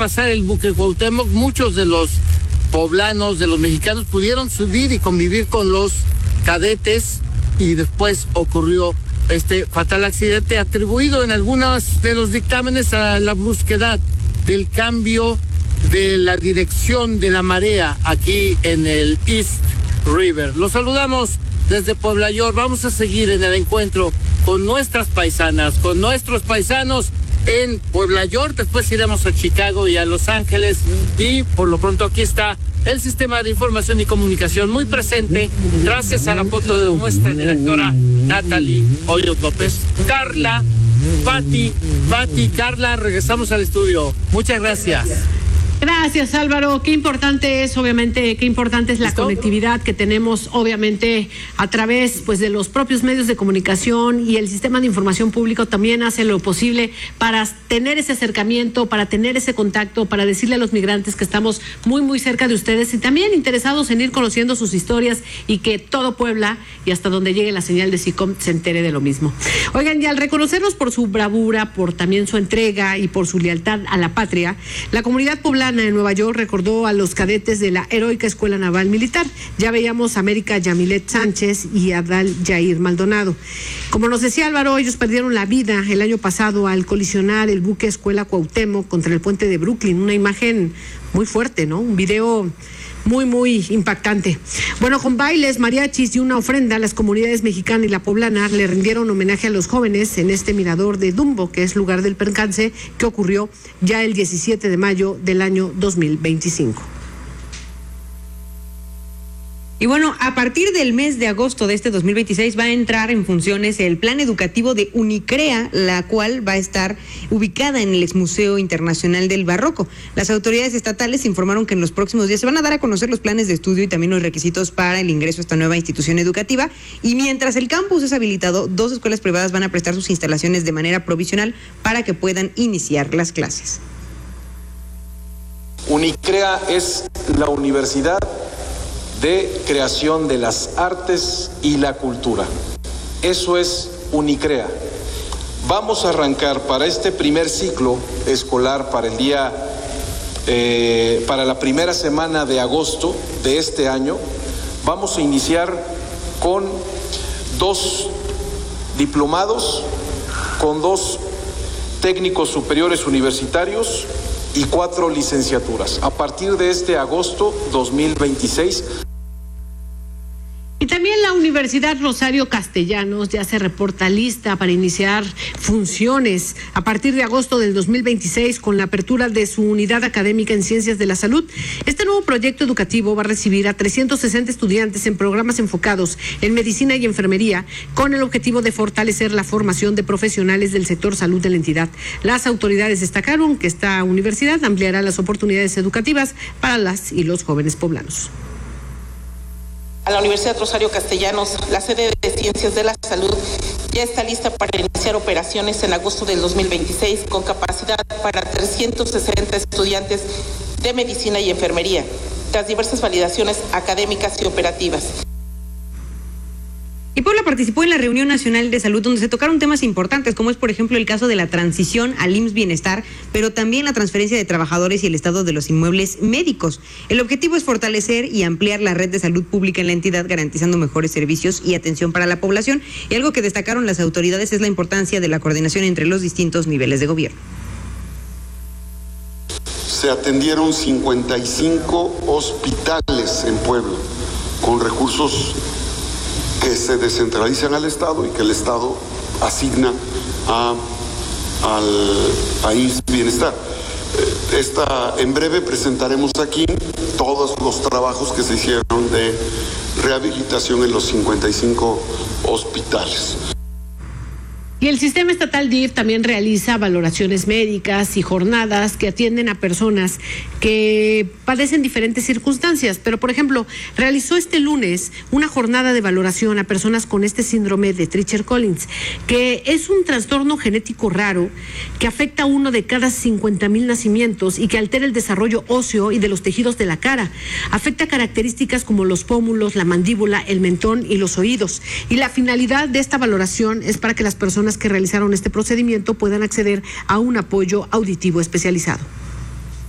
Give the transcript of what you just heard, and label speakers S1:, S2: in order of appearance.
S1: pasar el buque Cuauhtémoc, muchos de los poblanos, de los mexicanos, pudieron subir y convivir con los cadetes, y después ocurrió este fatal accidente atribuido en algunos de los dictámenes a la brusquedad del cambio de la dirección de la marea aquí en el East River. Los saludamos desde Puebla York. Vamos a seguir en el encuentro con nuestras paisanas, con nuestros paisanos en Puebla York. Después iremos a Chicago y a Los Ángeles, y por lo pronto aquí está el Sistema de Información y Comunicación muy presente, gracias a la foto de nuestra directora Natalie Hoyos López. Carla, Pati, Carla, regresamos al estudio. Muchas gracias.
S2: Gracias, Álvaro. Qué importante es, obviamente, la conectividad que tenemos, obviamente, a través, pues, de los propios medios de comunicación, y el Sistema de Información Público también hace lo posible para tener ese acercamiento, para tener ese contacto, para decirle a los migrantes que estamos muy, muy cerca de ustedes, y también interesados en ir conociendo sus historias, y que todo Puebla y hasta donde llegue la señal de SICOM se entere de lo mismo. Oigan, y al reconocerlos por su bravura, por también su entrega y por su lealtad a la patria, la comunidad poblana en Nueva York recordó a los cadetes de la heroica Escuela Naval Militar. Ya veíamos a América Yamilet Sánchez y a Adal Yair Maldonado. Como nos decía Álvaro, ellos perdieron la vida el año pasado al colisionar el buque Escuela Cuauhtémoc contra el puente de Brooklyn. Una imagen muy fuerte, ¿no? Un video muy, muy impactante. Bueno, con bailes, mariachis y una ofrenda, las comunidades mexicana y la poblana le rindieron homenaje a los jóvenes en este mirador de Dumbo, que es lugar del percance que ocurrió ya el 17 de mayo del año 2025.
S3: Y bueno, a partir del mes de agosto de este 2026 va a entrar en funciones el plan educativo de Unicrea, la cual va a estar ubicada en el Exmuseo Internacional del Barroco. Las autoridades estatales informaron que en los próximos días se van a dar a conocer los planes de estudio y también los requisitos para el ingreso a esta nueva institución educativa. Y mientras el campus es habilitado, 2 escuelas privadas van a prestar sus instalaciones de manera provisional para que puedan iniciar las clases.
S4: Unicrea es la universidad de creación de las artes y la cultura. Eso es Unicrea. Vamos a arrancar para este primer ciclo escolar, para la primera semana de agosto de este año, vamos a iniciar con 2 diplomados, con 2 técnicos superiores universitarios y 4 licenciaturas. A partir de este agosto 2026.
S2: Y también la Universidad Rosario Castellanos ya se reporta lista para iniciar funciones a partir de agosto del 2026 con la apertura de su unidad académica en Ciencias de la Salud. Este nuevo proyecto educativo va a recibir a 360 estudiantes en programas enfocados en medicina y enfermería, con el objetivo de fortalecer la formación de profesionales del sector salud de la entidad. Las autoridades destacaron que esta universidad ampliará las oportunidades educativas para las y los jóvenes poblanos.
S5: A la Universidad Rosario Castellanos, la sede de Ciencias de la Salud ya está lista para iniciar operaciones en agosto del 2026 con capacidad para 360 estudiantes de medicina y enfermería, tras diversas validaciones académicas y operativas.
S3: Y Puebla participó en la Reunión Nacional de Salud, donde se tocaron temas importantes, como es, por ejemplo, el caso de la transición al IMSS Bienestar, pero también la transferencia de trabajadores y el estado de los inmuebles médicos. El objetivo es fortalecer y ampliar la red de salud pública en la entidad, garantizando mejores servicios y atención para la población. Y algo que destacaron las autoridades es la importancia de la coordinación entre los distintos niveles de gobierno.
S6: Se atendieron 55 hospitales en Puebla, con recursos que se descentralizan al Estado y que el Estado asigna al IMSS Bienestar. En breve presentaremos aquí todos los trabajos que se hicieron de rehabilitación en los 55 hospitales.
S2: Y el Sistema Estatal DIF también realiza valoraciones médicas y jornadas que atienden a personas que padecen diferentes circunstancias. Pero, por ejemplo, realizó este lunes una jornada de valoración a personas con este síndrome de Treacher-Collins, que es un trastorno genético raro que afecta a 1 de cada 50,000 nacimientos y que altera el desarrollo óseo y de los tejidos de la cara. Afecta características como los pómulos, la mandíbula, el mentón y los oídos. Y la finalidad de esta valoración es para que las personas que realizaron este procedimiento puedan acceder a un apoyo auditivo especializado.